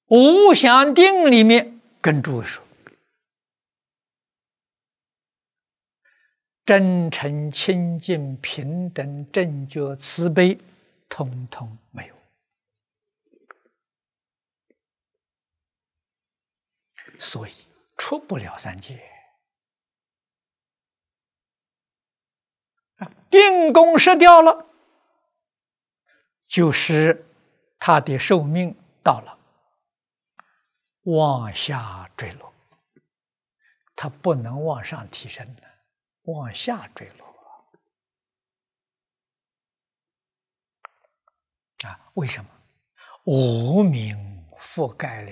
无想定里面跟诸位说，真诚、清净、平等、正觉、慈悲，通通没有。所以出不了三界。定功失掉了，就是他的寿命到了，往下坠落，他不能往上提升了，往下坠落。为什么？无明覆盖了